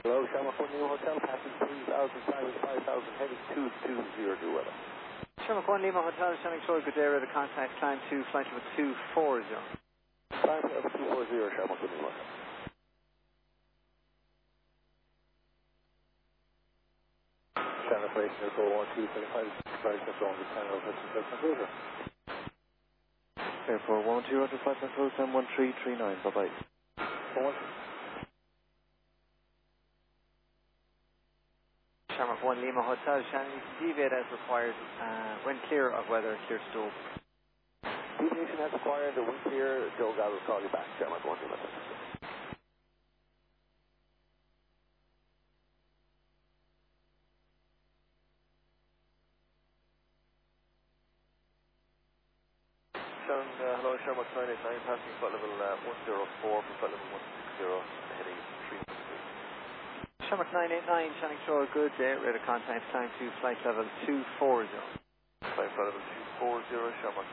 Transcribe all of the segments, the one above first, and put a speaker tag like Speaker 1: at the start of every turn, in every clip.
Speaker 1: Hello, Shamrock 1 Lima Hotel, passing 3,000, climbing 5,000, heading 220 New Weather.
Speaker 2: Shamrock 1 Lima Hotel, Shannon Shore, good day, radar contact, climb to flight level 240.
Speaker 1: Climb level 240, Shamrock 1 Lima Hotel. Shannon Operation Air 412, 35, flight control, the channel, flight control.
Speaker 3: Airport 110 to flight control, 1339, bye-bye.
Speaker 2: Shamrock 1 Lima Hotel, Shannon, you can deviate as required when clear of weather, clear to stool.
Speaker 1: Deviation as required, the wind clear, Joe Gal will call you back, Shamrock 1 Lima Hotel.
Speaker 3: Hello, Shamrock 989, passing flight level 104 for flight level 160, heading 312.
Speaker 2: Shamrock 989, Shannon Shore, good day, radar contact, climb to flight level 240.
Speaker 3: Flight level 240, Shamrock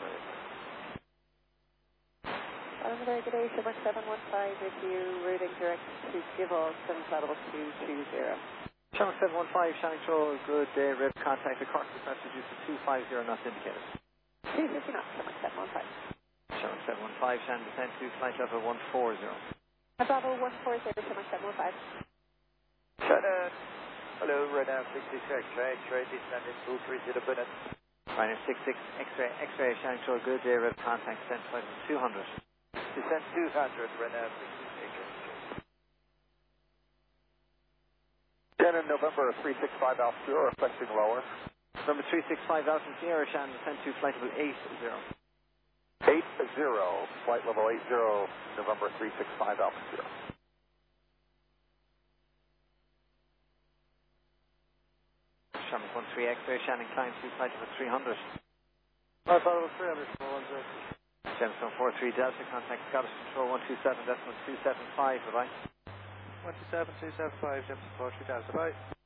Speaker 3: 989.
Speaker 4: Very good day, Shamrock 715 with you, routing direct to Givol, 7 flight level 220.
Speaker 2: Shamrock 715, Shannon Shore, good day, radar contact, the course request reduced to 250 knots indicated.
Speaker 4: 250 knots, Shamrock 715.
Speaker 2: Shamrock 715, Shannon descend to flight level 140.
Speaker 4: Bravo 140, Shamrock 715.
Speaker 5: Shannon, hello, radar 66 X-ray, X-ray, descending 230 minutes.
Speaker 2: Ryanair 66 X-ray, Shannon Shore, good day, radar contact, descend flight level 200.
Speaker 5: Descend 200, radar 66
Speaker 1: Shannon, November 365 Alpha Sierra, requesting lower.
Speaker 2: Number 365 Alpha Sierra, Shannon, descend to flight level 80.
Speaker 1: 80, flight level 80, November 365 Alpha Sierra.
Speaker 2: Shamrock 13 X-ray, Shannon, climb to flight level 300.
Speaker 3: Flight level 300, 410.
Speaker 2: Gemstone 43 Delta, contact Scottish Control 127.275, bye-bye.
Speaker 3: 127, 275, Gemstone 43 Delta, bye.